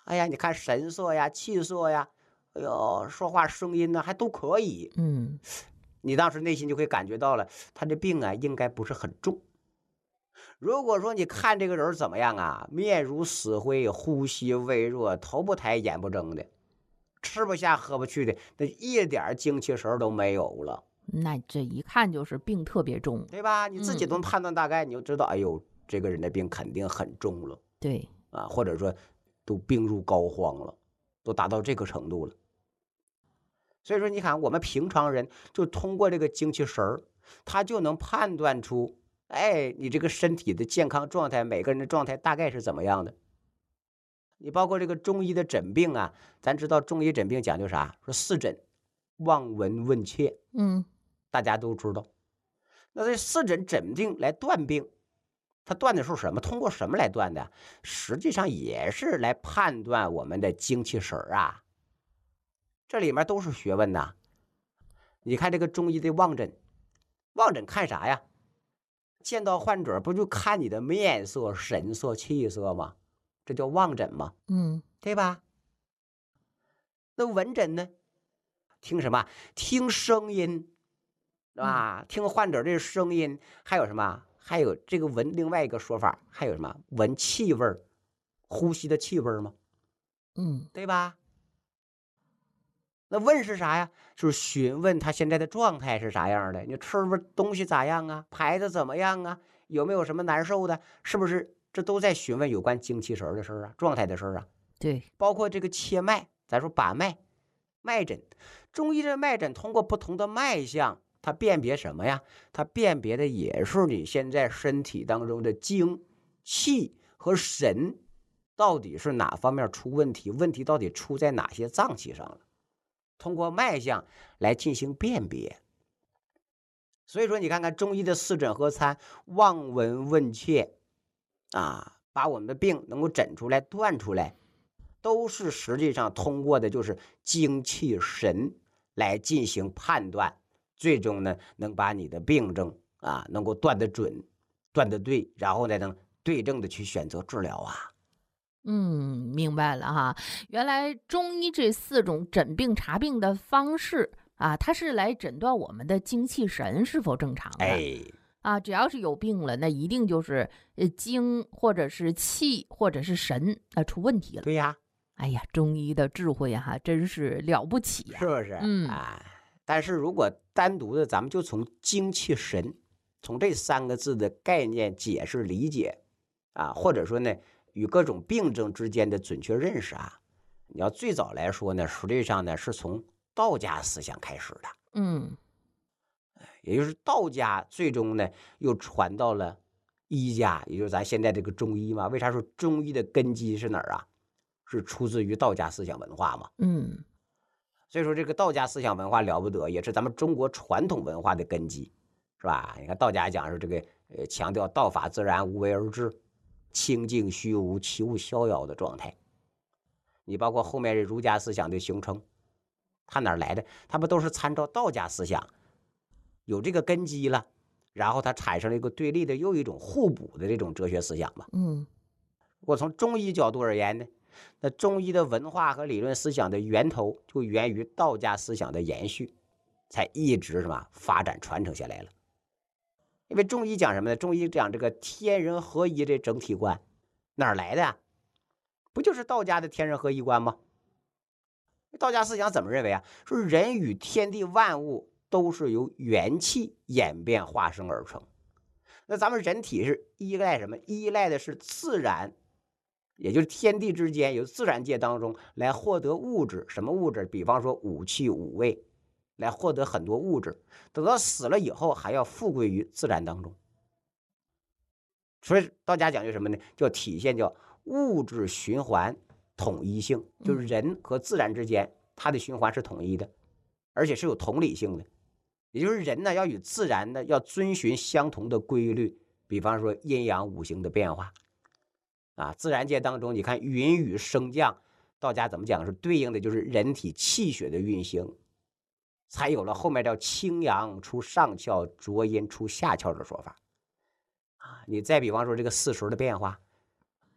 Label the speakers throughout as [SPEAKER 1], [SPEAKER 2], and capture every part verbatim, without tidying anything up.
[SPEAKER 1] 哎呀，你看神色呀、气色呀，哎呦，说话声音呢还都可以。
[SPEAKER 2] 嗯，
[SPEAKER 1] 你当时内心就会感觉到了，他这病啊应该不是很重。如果说你看这个人怎么样啊，面如死灰，呼吸微弱，头不抬眼不睁的，吃不下喝不去的，那一点精气神都没有了，
[SPEAKER 2] 那这一看就是病特别重。
[SPEAKER 1] 对吧？你自己都
[SPEAKER 2] 嗯，
[SPEAKER 1] 能判断大概，你就知道，哎呦，这个人的病肯定很重了
[SPEAKER 2] 对，
[SPEAKER 1] 啊，或者说都病入膏肓了，都达到这个程度了。所以说，你看我们平常人就通过这个精气神儿，他就能判断出，哎，你这个身体的健康状态，每个人的状态大概是怎么样的。你包括这个中医的诊病啊，咱知道中医诊病讲究啥？说四诊：望、闻、问、切，
[SPEAKER 2] 嗯，
[SPEAKER 1] 大家都知道。那这四诊诊病来断病，它断的是什么？通过什么来断的？实际上也是来判断我们的精气神儿啊，这里面都是学问呐。你看这个中医的望诊，望诊看啥呀？见到患者不就看你的面色、神色、气色吗？这叫望诊吗？
[SPEAKER 2] 嗯，
[SPEAKER 1] 对吧？那闻诊呢？听什么？听声音，是
[SPEAKER 2] 嗯，
[SPEAKER 1] 吧？听患者这声音，还有什么？还有这个闻，另外一个说法，还有什么？闻气味儿，呼吸的气味儿吗？
[SPEAKER 2] 嗯，
[SPEAKER 1] 对吧？那问是啥呀？就是询问他现在的状态是啥样的，你吃不东西咋样啊？排的怎么样啊？有没有什么难受的？是不是？这都在询问有关精气神的事儿啊，状态的事儿啊。
[SPEAKER 2] 对，
[SPEAKER 1] 包括这个切脉，咱说把脉、脉诊，中医的脉诊通过不同的脉象，它辨别什么呀？它辨别的也是你现在身体当中的精、气和神到底是哪方面出问题，问题到底出在哪些脏器上了。通过脉象来进行辨别。所以说，你看看中医的四诊合参、望闻问切啊，把我们的病能够诊出来、断出来，都是实际上通过的就是精气神来进行判断，最终呢能把你的病症啊能够断得准、断得对，然后呢能对症的去选择治疗啊。
[SPEAKER 2] 嗯，明白了哈。原来中医这四种诊病查病的方式啊，它是来诊断我们的精气神是否正常的。
[SPEAKER 1] 哎，
[SPEAKER 2] 啊，只要是有病了，那一定就是呃精或者是气或者是神啊出问题了。
[SPEAKER 1] 对呀，
[SPEAKER 2] 哎呀，中医的智慧哈、真是了不起呀、
[SPEAKER 1] 是不是
[SPEAKER 2] 嗯，
[SPEAKER 1] 啊？但是如果单独的，咱们就从精气神，从这三个字的概念解释理解啊，或者说呢，与各种病症之间的准确认识啊，你要最早来说呢，实际上呢是从道家思想开始的，
[SPEAKER 2] 嗯，
[SPEAKER 1] 也就是道家最终呢又传到了医家，也就是咱现在这个中医嘛。为啥说中医的根基是哪儿啊？是出自于道家思想文化嘛。
[SPEAKER 2] 嗯，
[SPEAKER 1] 所以说这个道家思想文化了不得，也是咱们中国传统文化的根基，是吧？你看道家讲是这个呃强调道法自然，无为而治，清净虚无，其物逍遥的状态。你包括后面这儒家思想的形成，它哪来的？它不都是参照道家思想，有这个根基了，然后它产生了一个对立的又一种互补的这种哲学思想嘛。
[SPEAKER 2] 嗯，
[SPEAKER 1] 我从中医角度而言呢，那中医的文化和理论思想的源头就源于道家思想的延续，才一直什么发展传承下来了。因为中医讲什么呢？中医讲这个天人合一这整体观，哪儿来的呀？不就是道家的天人合一观吗？道家思想怎么认为啊？说人与天地万物都是由元气演变化生而成。那咱们人体是依赖什么？依赖的是自然，也就是天地之间，由自然界当中来获得物质。什么物质？比方说五气五味，来获得很多物质。等到死了以后，还要复归于自然当中。所以道家讲究什么呢？叫体现叫物质循环统一性，就是
[SPEAKER 2] 嗯，
[SPEAKER 1] 人和自然之间它的循环是统一的，而且是有同理性的。也就是人呢要与自然呢要遵循相同的规律，比方说阴阳五行的变化啊。自然界当中，你看云雨升降，道家怎么讲？是对应的就是人体气血的运行，才有了后面叫清阳出上窍，浊阴出下窍的说法啊。你再比方说这个四时的变化，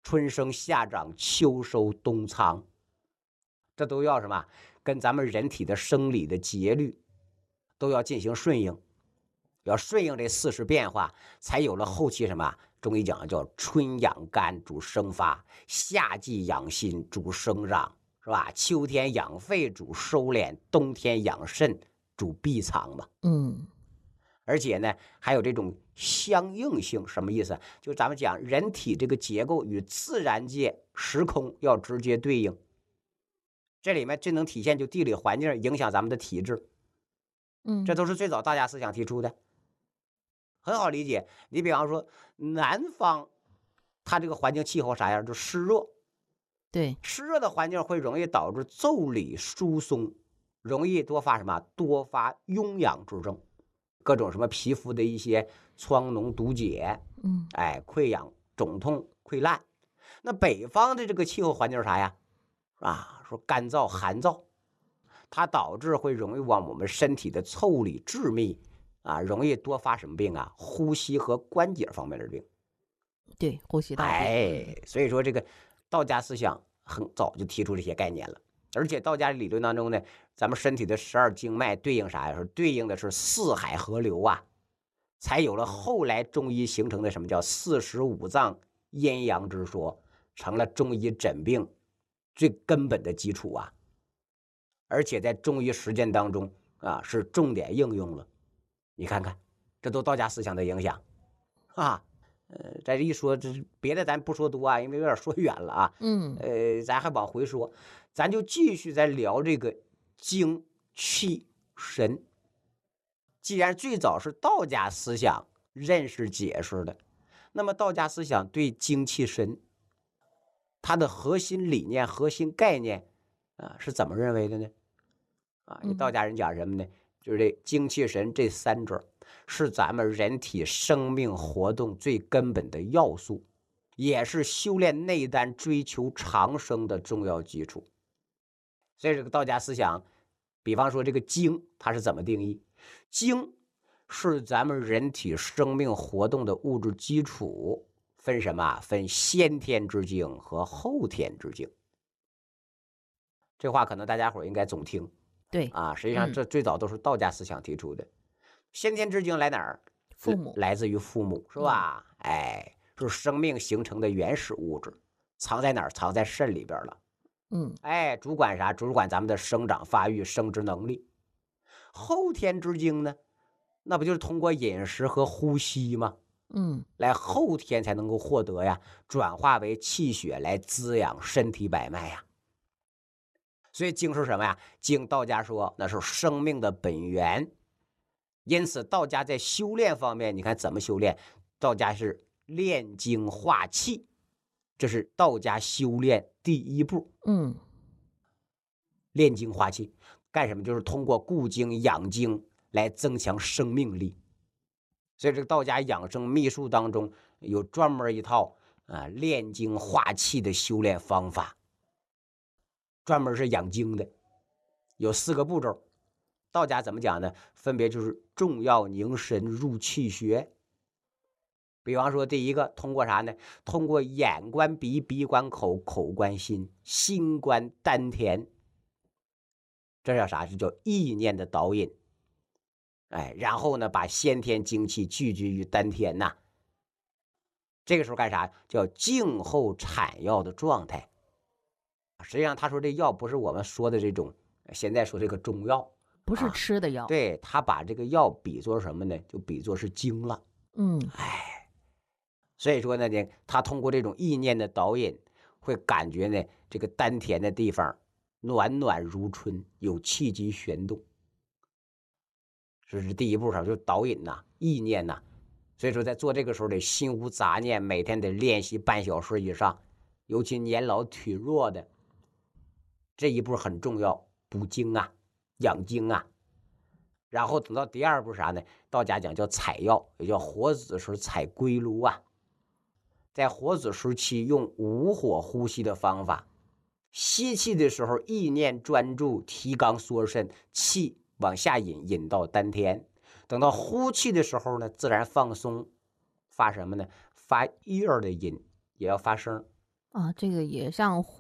[SPEAKER 1] 春生夏长秋收冬藏，这都要什么？跟咱们人体的生理的节律都要进行顺应，要顺应这四时变化，才有了后期什么？中医讲叫春养肝主生发，夏季养心主生长，是吧？秋天养肺主收敛，冬天养肾主闭藏嘛。
[SPEAKER 2] 嗯，
[SPEAKER 1] 而且呢，还有这种相应性，什么意思？就咱们讲人体这个结构与自然界时空要直接对应，这里面最能体现就地理环境影响咱们的体质，
[SPEAKER 2] 嗯，
[SPEAKER 1] 这都是最早道家思想提出的，很好理解。你比方说南方，它这个环境气候啥样？就湿热，
[SPEAKER 2] 对，
[SPEAKER 1] 湿热的环境会容易导致腠理疏松，容易多发什么？多发痈痒之症，各种什么皮肤的一些疮脓毒结，
[SPEAKER 2] 嗯，
[SPEAKER 1] 哎，溃疡、肿痛、溃烂。那北方的这个气候环境是啥呀？啊，说干燥、寒燥，它导致会容易往我们身体的腠理致密啊，容易多发什么病啊？呼吸和关节方面的病。
[SPEAKER 2] 对，呼吸道病。
[SPEAKER 1] 哎，所以说这个道家思想很早就提出这些概念了，而且道家理论当中呢，咱们身体的十二经脉对应啥呀？说对应的是四海河流啊，才有了后来中医形成的什么叫四时五脏阴阳之说，成了中医诊病最根本的基础啊。而且在中医实践当中啊，是重点应用了。你看看，这都道家思想的影响啊。呃，在这一说，这别的咱不说多啊，因为有点说远了啊。
[SPEAKER 2] 嗯，
[SPEAKER 1] 呃，咱还往回说，咱就继续再聊这个精气神。既然最早是道家思想认识解释的，那么道家思想对精气神它的核心理念、核心概念啊是怎么认为的呢？啊，你道家人讲什么呢？就是这精气神这三者是咱们人体生命活动最根本的要素，也是修炼内丹、追求长生的重要基础。所以这个道家思想，比方说这个精，它是怎么定义？精是咱们人体生命活动的物质基础，分什么？分先天之精和后天之精。这话可能大家伙应该总听。
[SPEAKER 2] 对
[SPEAKER 1] 啊，实际上这最早都是道家思想提出的。先天之精来哪儿？
[SPEAKER 2] 父母
[SPEAKER 1] 来自于父母，是吧？嗯、哎，是生命形成的原始物质，藏在哪儿？藏在肾里边了。
[SPEAKER 2] 嗯，
[SPEAKER 1] 哎，主管啥？主管咱们的生长发育、生殖能力。后天之精呢？那不就是通过饮食和呼吸吗？
[SPEAKER 2] 嗯，
[SPEAKER 1] 来后天才能够获得呀，转化为气血来滋养身体百脉呀。所以精是什么呀？精道家说那是生命的本源，因此道家在修炼方面，你看怎么修炼？道家是炼精化气，这是道家修炼第一步。
[SPEAKER 2] 嗯，
[SPEAKER 1] 炼精化气干什么？就是通过固精养精来增强生命力。所以这个道家养生秘术当中有专门一套啊炼精化气的修炼方法。专门是养精的，有四个步骤。道家怎么讲呢？分别就是重要凝神入气穴。比方说第一个通过啥呢？通过眼观鼻，鼻观口，口观心，心观丹田。这叫啥？这叫意念的导引。哎，然后呢，把先天精气聚集于丹田呐。这个时候干啥？叫静候产药的状态。实际上他说这药不是我们说的这种现在说这个中药，
[SPEAKER 2] 不是吃的药。
[SPEAKER 1] 啊、对，他把这个药比作什么呢？就比作是精了。
[SPEAKER 2] 嗯，
[SPEAKER 1] 哎，所以说呢，他通过这种意念的导引，会感觉呢这个丹田的地方暖暖如春，有气机旋动。这是第一步上就导引呐、啊，意念呐、啊。所以说在做这个时候得心无杂念，每天得练习半小时以上，尤其年老体弱的。这一步很重要，补精啊，养精啊。然后等到第二步啥呢？道家讲叫采药，也叫活子时采归炉啊。在活子时期用无火呼吸的方法，吸气的时候意念专注，提肛缩肾，气往下引，引到丹田。等到呼气的时候呢，自然放松，发什么呢？发叶的音，也要发声。
[SPEAKER 2] 啊，这个也像